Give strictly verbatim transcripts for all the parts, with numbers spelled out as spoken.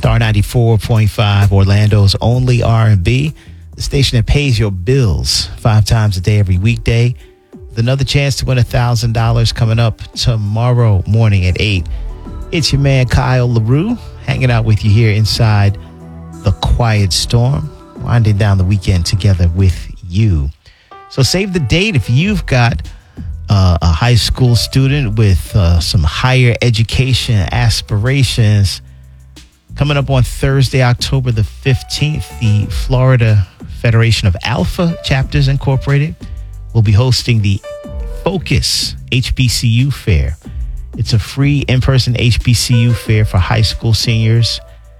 Star ninety-four point five, Orlando's only R and B. The station that pays your bills five times a day every weekday. With another chance to win one thousand dollars coming up tomorrow morning at eight. It's your man Kyle LaRue hanging out with you here inside the Quiet Storm, winding down the weekend together with you. So save the date if you've got uh, a high school student with uh, some higher education aspirations. Coming up on Thursday, October the fifteenth, the Florida Federation of Alpha Chapters Incorporated will be hosting the Focus H B C U Fair. It's a free in-person H B C U fair for high school seniors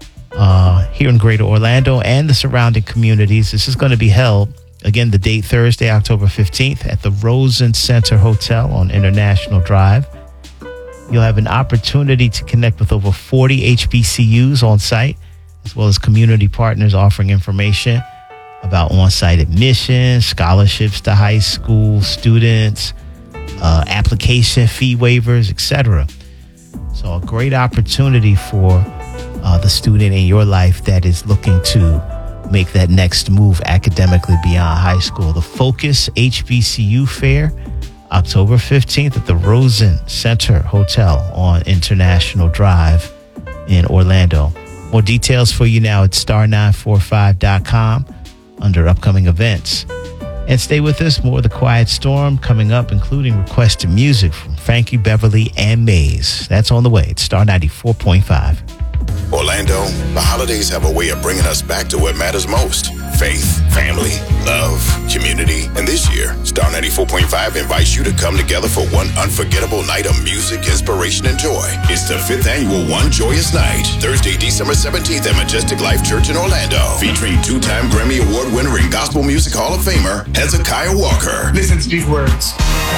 uh, here in Greater Orlando and the surrounding communities. This is going to be held, again, the date Thursday, October fifteenth at the Rosen Center Hotel on International Drive. You'll have an opportunity to connect with over forty H B C Us on site, as well as community partners offering information about on-site admissions, scholarships to high school students, uh, application fee waivers, et cetera. So a great opportunity for uh, the student in your life that is looking to make that next move academically beyond high school. The Focus H B C U Fair, October fifteenth at the Rosen Center Hotel on International Drive in Orlando. More details for you now at star nine four five dot com under upcoming events. And stay with us. More of the Quiet Storm coming up, including requested music from Frankie Beverly and Maze. That's on the way. It's Star ninety-four point five. Orlando, the holidays have a way of bringing us back to what matters most. Faith, family, love, community. And this year, Star ninety-four point five invites you to come together for one unforgettable night of music, inspiration, and joy. It's the fifth annual One Joyous Night, Thursday, December seventeenth at Majestic Life Church in Orlando, featuring two-time Grammy Award winner and Gospel Music Hall of Famer, Hezekiah Walker. Listen to these words.